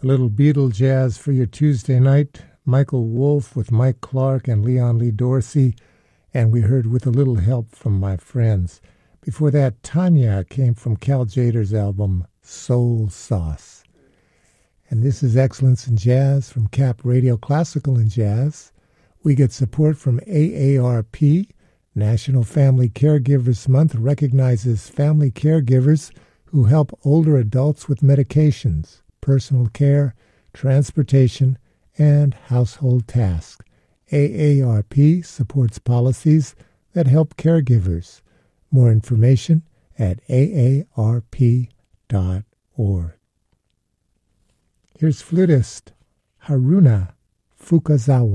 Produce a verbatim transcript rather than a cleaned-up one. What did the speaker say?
A little Beatle jazz for your Tuesday night. Michael Wolff with Mike Clark and Leon Lee Dorsey, and we heard With a Little Help from My Friends. Before that, Tanya came from Cal Tjader's album Soul Sauce. And this is Excellence in Jazz from Cap Radio Classical and Jazz. We get support from A A R P. National Family Caregivers Month recognizes family caregivers who help older adults with medications, personal care, transportation, and household tasks. A A R P supports policies that help caregivers. More information at A A R P dot org. Here's flutist Haruna Fukazawa.